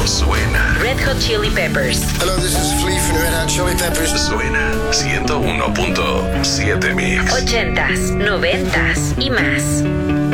momento suena. Red Hot Chili Peppers. Hello, this is Flea from the Red Hot Chili Peppers. Suena 101.7 Mix. 80s, 90s y más.